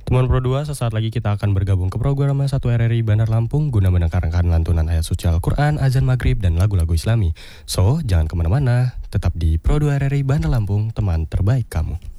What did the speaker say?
Teman Pro 2, sesaat lagi kita akan bergabung ke program 1 RRI Bandar Lampung guna mendengarkan lantunan ayat suci Al-Quran, azan maghrib, dan lagu-lagu islami. So, jangan kemana-mana, tetap di Pro 2 RRI Bandar Lampung, teman terbaik kamu.